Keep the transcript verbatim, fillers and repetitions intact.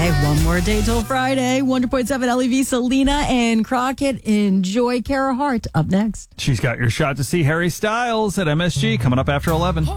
Hey, one more day till Friday. one hundred point seven L E V, Selena and Crockett. Enjoy Kara Hart up next. She's got your shot to see Harry Styles at M S G coming up after eleven.